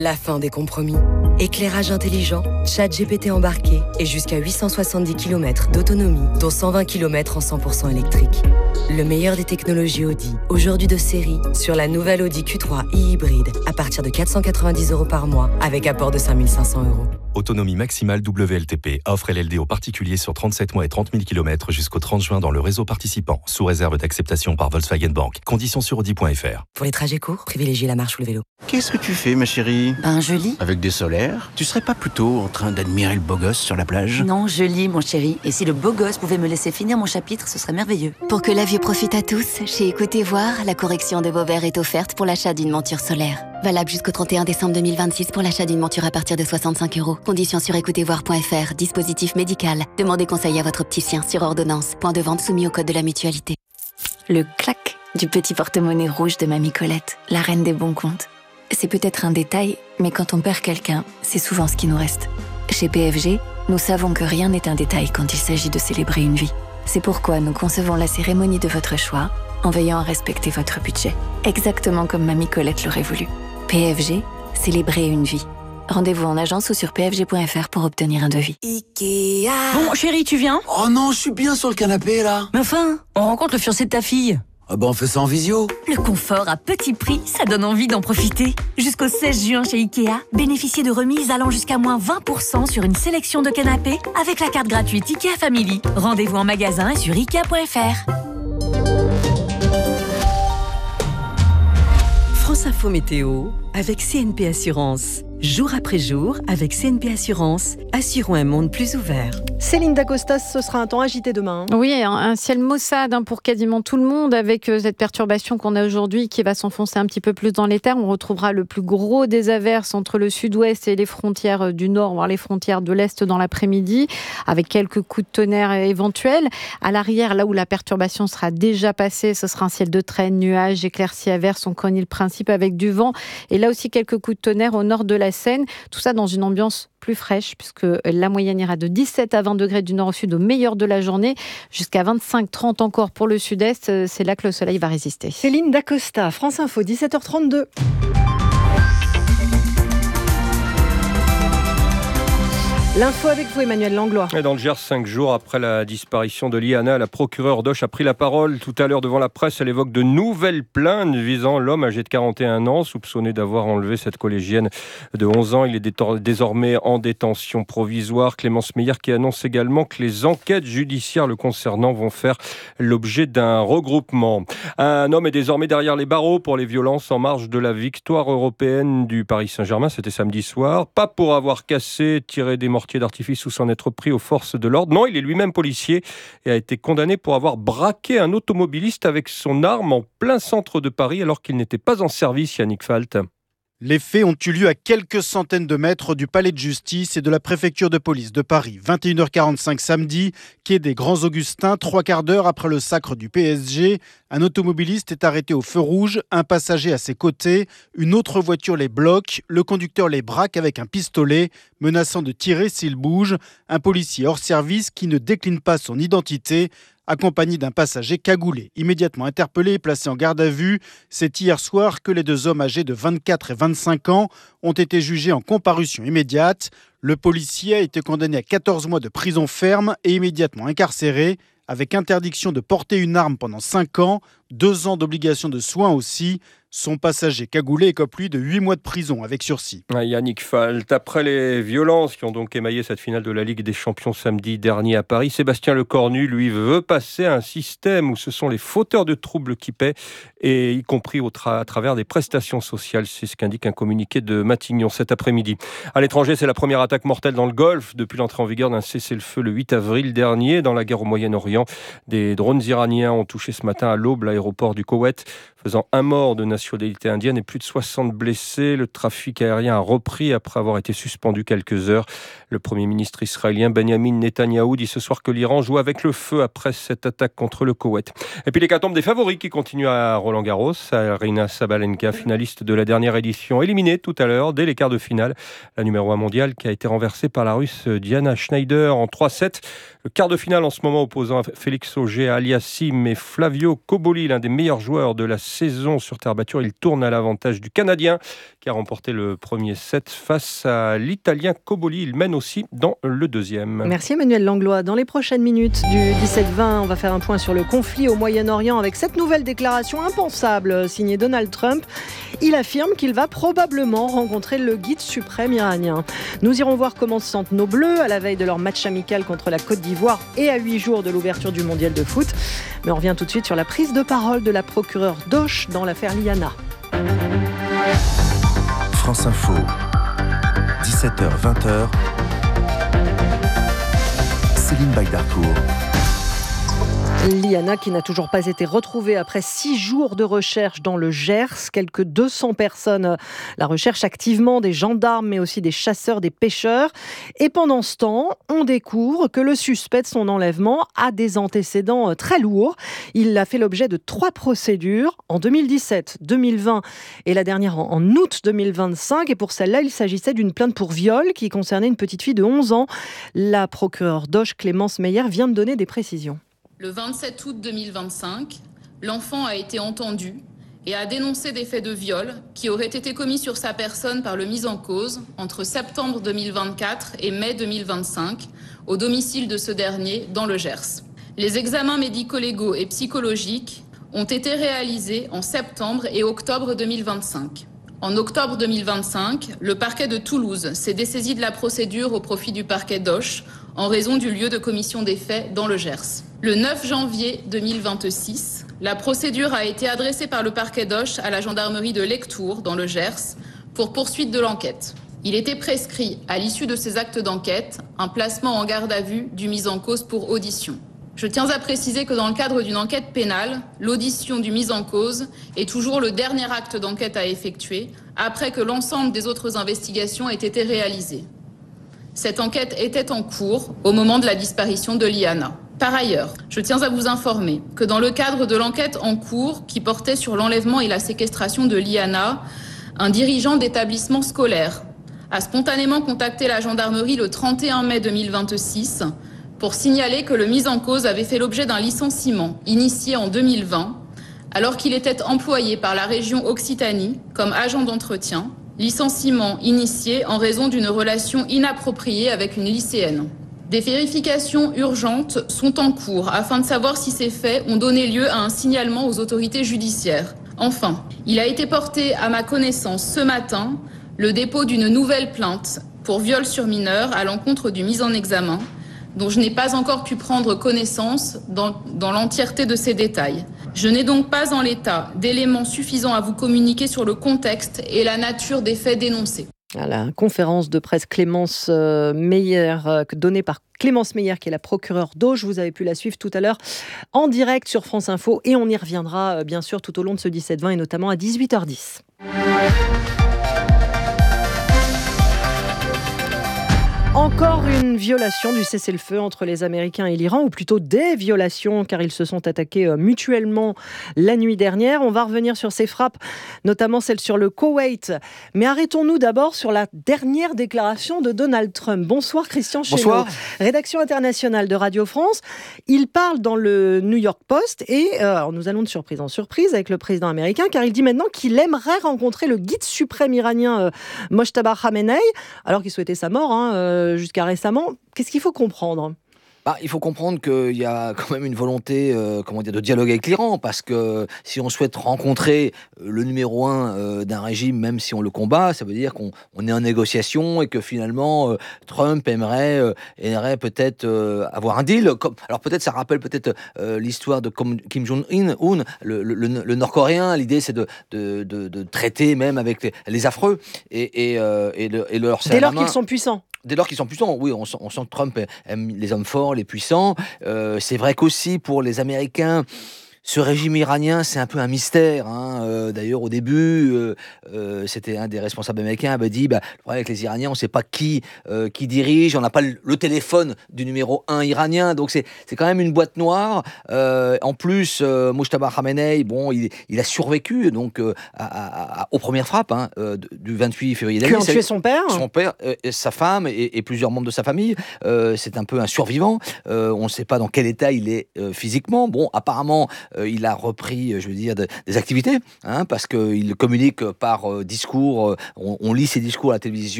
La fin des compromis. Éclairage intelligent, chat GPT embarqué et jusqu'à 870 km d'autonomie, dont 120 km en 100% électrique. Le meilleur des technologies Audi, aujourd'hui de série, sur la nouvelle Audi Q3 e-hybride, à partir de 490 € par mois, avec apport de 5 500 €. Autonomie maximale WLTP. Offre LLD aux particuliers sur 37 mois et 30 000 km jusqu'au 30 juin dans le réseau participant, sous réserve d'acceptation par Volkswagen Bank. Conditions sur Audi.fr. Pour les trajets courts, privilégiez la marche ou le vélo. Qu'est-ce que tu fais, ma chérie? Je lis. Avec des solaires? Tu serais pas plutôt en train d'admirer le beau gosse sur la plage? Non, je lis, mon chéri. Et si le beau gosse pouvait me laisser finir mon chapitre, ce serait merveilleux. Pour que la vue profite à tous, chez Écoutez Voir, la correction de vos verres est offerte pour l'achat d'une monture solaire. Valable jusqu'au 31 décembre 2026 pour l'achat d'une monture à partir de 65 €. Conditions sur écoutezvoir.fr. Dispositif médical. Demandez conseil à votre opticien sur ordonnance. Point de vente soumis au code de la mutualité. Le clac du petit porte-monnaie rouge de Mamie Colette, la reine des bons comptes. C'est peut-être un détail, mais quand on perd quelqu'un, c'est souvent ce qui nous reste. Chez PFG, nous savons que rien n'est un détail quand il s'agit de célébrer une vie. C'est pourquoi nous concevons la cérémonie de votre choix en veillant à respecter votre budget. Exactement comme Mamie Colette l'aurait voulu. PFG, célébrer une vie. Rendez-vous en agence ou sur pfg.fr pour obtenir un devis. Ikea. Bon, chérie, tu viens? Oh non, je suis bien sur le canapé, là. Mais enfin, on rencontre le fiancé de ta fille. Ah bah on fait ça en visio. Le confort à petit prix, ça donne envie d'en profiter. Jusqu'au 16 juin chez Ikea, bénéficiez de remises allant jusqu'à moins 20% sur une sélection de canapés avec la carte gratuite Ikea Family. Rendez-vous en magasin et sur Ikea.fr. France Info Météo avec CNP Assurance. Jour après jour, avec CNP Assurance, assurons un monde plus ouvert. Céline Dacosta, ce sera un temps agité demain. Oui, un ciel maussade pour quasiment tout le monde, avec cette perturbation qu'on a aujourd'hui qui va s'enfoncer un petit peu plus dans les terres. On retrouvera le plus gros des averses entre le sud-ouest et les frontières du nord, voire les frontières de l'est dans l'après-midi, avec quelques coups de tonnerre éventuels. À l'arrière, là où la perturbation sera déjà passée, ce sera un ciel de traîne, nuages, éclaircies, averses. On connaît le principe avec du vent. Et là aussi, quelques coups de tonnerre au nord de la Seine. Tout ça dans une ambiance plus fraîche, puisque la moyenne ira de 17 à 20 degrés du nord au sud au meilleur de la journée, jusqu'à 25-30 encore pour le sud-est. C'est là que le soleil va résister. Céline Dacosta, France Info, 17h32. L'info avec vous, Emmanuel Langlois. Et dans le Gers, 5 jours après la disparition de Liana, la procureure d'Auch a pris la parole. Tout à l'heure, devant la presse, elle évoque de nouvelles plaintes visant l'homme âgé de 41 ans, soupçonné d'avoir enlevé cette collégienne de 11 ans. Il est désormais en détention provisoire. Clémence Meyer qui annonce également que les enquêtes judiciaires le concernant vont faire l'objet d'un regroupement. Un homme est désormais derrière les barreaux pour les violences en marge de la victoire européenne du Paris Saint-Germain. C'était samedi soir. Pas pour avoir cassé, tiré des mortiers d'artifice ou s'en être pris aux forces de l'ordre. Non, il est lui-même policier et a été condamné pour avoir braqué un automobiliste avec son arme en plein centre de Paris alors qu'il n'était pas en service, Yannick Falt. Les faits ont eu lieu à quelques centaines de mètres du palais de justice et de la préfecture de police de Paris. 21h45 samedi, quai des Grands Augustins, 3/4 d'heure après le sacre du PSG. Un automobiliste est arrêté au feu rouge, un passager à ses côtés, une autre voiture les bloque, le conducteur les braque avec un pistolet, menaçant de tirer s'il bouge. Un policier hors service qui ne décline pas son identité, accompagné d'un passager cagoulé. Immédiatement interpellé et placé en garde à vue, c'est hier soir que les deux hommes âgés de 24 et 25 ans ont été jugés en comparution immédiate. Le policier a été condamné à 14 mois de prison ferme et immédiatement incarcéré, avec interdiction de porter une arme pendant 5 ans, 2 ans d'obligation de soins aussi. Son passager cagoulé écope lui de 8 mois de prison avec sursis. Yannick Falt, après les violences qui ont donc émaillé cette finale de la Ligue des Champions samedi dernier à Paris, Sébastien Lecornu, lui, veut passer à un système où ce sont les fauteurs de troubles qui paient, et y compris à travers des prestations sociales. C'est ce qu'indique un communiqué de Matignon cet après-midi. À l'étranger, c'est la première attaque mortelle dans le Golfe depuis l'entrée en vigueur d'un cessez-le-feu le 8 avril dernier. Dans la guerre au Moyen-Orient, des drones iraniens ont touché ce matin à l'aube l'aéroport du Koweït, faisant un mort de nationalité indienne et plus de 60 blessés. Le trafic aérien a repris après avoir été suspendu quelques heures. Le Premier ministre israélien Benjamin Netanyahou dit ce soir que l'Iran joue avec le feu après cette attaque contre le Koweït. Et puis l'hécatombe des favoris qui continue à Roland-Garros. Aryna Sabalenka, finaliste de la dernière édition, éliminée tout à l'heure dès les quarts de finale. La numéro 1 mondiale qui a été renversée par la Russe Diana Schneider en 3-7. Le quart de finale en ce moment opposant Félix Auger-Aliassime et Flavio Cobolli, l'un des meilleurs joueurs de la saison sur terre battue température. Il tourne à l'avantage du Canadien qui a remporté le premier set face à l'Italien Cobolli. Il mène aussi dans le deuxième. Merci Emmanuel Langlois. Dans les prochaines minutes du 17-20, on va faire un point sur le conflit au Moyen-Orient avec cette nouvelle déclaration impensable signée Donald Trump. Il affirme qu'il va probablement rencontrer le guide suprême iranien. Nous irons voir comment se sentent nos Bleus à la veille de leur match amical contre la Côte d'Ivoire et à 8 jours de l'ouverture du mondial de foot. Mais on revient tout de suite sur la prise de parole de la procureure Doche dans l'affaire Liana. France Info, 17h-20h, Céline Baydarcourt. Liana qui n'a toujours pas été retrouvée après 6 jours de recherche dans le Gers. Quelques 200 personnes la recherchent activement, des gendarmes mais aussi des chasseurs, des pêcheurs. Et pendant ce temps, on découvre que le suspect de son enlèvement a des antécédents très lourds. Il a fait l'objet de 3 procédures en 2017, 2020 et la dernière en août 2025. Et pour celle-là, il s'agissait d'une plainte pour viol qui concernait une petite fille de 11 ans. La procureure Doche, Clémence Meyer, vient de donner des précisions. Le 27 août 2025, l'enfant a été entendu et a dénoncé des faits de viol qui auraient été commis sur sa personne par le mis en cause entre septembre 2024 et mai 2025 au domicile de ce dernier dans le Gers. Les examens médico-légaux et psychologiques ont été réalisés en septembre et octobre 2025. En octobre 2025, le parquet de Toulouse s'est dessaisi de la procédure au profit du parquet d'Auch en raison du lieu de commission des faits dans le Gers. Le 9 janvier 2026, la procédure a été adressée par le parquet d'Auch à la gendarmerie de Lectoure dans le Gers pour poursuite de l'enquête. Il était prescrit, à l'issue de ces actes d'enquête, un placement en garde à vue du mis en cause pour audition. Je tiens à préciser que dans le cadre d'une enquête pénale, l'audition du mis en cause est toujours le dernier acte d'enquête à effectuer après que l'ensemble des autres investigations aient été réalisées. Cette enquête était en cours au moment de la disparition de Liana. Par ailleurs, je tiens à vous informer que dans le cadre de l'enquête en cours qui portait sur l'enlèvement et la séquestration de Liana, un dirigeant d'établissement scolaire a spontanément contacté la gendarmerie le 31 mai 2026 pour signaler que le mis en cause avait fait l'objet d'un licenciement initié en 2020 alors qu'il était employé par la région Occitanie comme agent d'entretien, licenciement initié en raison d'une relation inappropriée avec une lycéenne. Des vérifications urgentes sont en cours afin de savoir si ces faits ont donné lieu à un signalement aux autorités judiciaires. Enfin, il a été porté à ma connaissance ce matin le dépôt d'une nouvelle plainte pour viol sur mineur à l'encontre du mis en examen, dont je n'ai pas encore pu prendre connaissance dans l'entièreté de ces détails. Je n'ai donc pas en l'état d'éléments suffisants à vous communiquer sur le contexte et la nature des faits dénoncés. À la conférence de presse Clémence Meyer, donnée par Clémence Meyer, qui est la procureure d'Auch. Vous avez pu la suivre tout à l'heure en direct sur France Info et on y reviendra bien sûr tout au long de ce 17-20 et notamment à 18h10. Encore une violation du cessez-le-feu entre les Américains et l'Iran, ou plutôt des violations, car ils se sont attaqués mutuellement la nuit dernière. On va revenir sur ces frappes, notamment celle sur le Koweït. Mais arrêtons-nous d'abord sur la dernière déclaration de Donald Trump. Bonsoir Christian Chesneau. Bonsoir. Rédaction internationale de Radio France. Il parle dans le New York Post et alors nous allons de surprise en surprise avec le président américain, car il dit maintenant qu'il aimerait rencontrer le guide suprême iranien Mojtaba Khamenei, alors qu'il souhaitait sa mort jusqu'à récemment. Qu'est-ce qu'il faut comprendre ? Il faut comprendre qu'il y a quand même une volonté de dialogue avec l'Iran, parce que si on souhaite rencontrer le numéro 1 d'un régime, même si on le combat, ça veut dire qu'on est en négociation et que finalement Trump aimerait peut-être avoir un deal. Alors peut-être ça rappelle l'histoire de Kim Jong-un, le Nord-Coréen. L'idée c'est de traiter même avec les affreux et leur serrer la main. Dès lors qu'ils sont puissants. Dès lors qu'ils sont puissants, oui, on sent que Trump aime les hommes forts, les puissants. C'est vrai qu'aussi pour les Américains, ce régime iranien, c'est un peu un mystère. D'ailleurs, au début, c'était un des responsables américains avait dit, le problème avec les Iraniens, on ne sait pas qui dirige, on n'a pas le téléphone du numéro 1 iranien, donc c'est quand même une boîte noire. En plus, Mojtaba Khamenei, il a survécu donc aux premières frappes du 28 février dernier. Qui ont tué son père. Son père, sa femme et plusieurs membres de sa famille. C'est un peu un survivant. On ne sait pas dans quel état il est physiquement. Apparemment, il a repris, je veux dire, des activités, parce qu'il communique par discours. On lit ses discours à la télévision.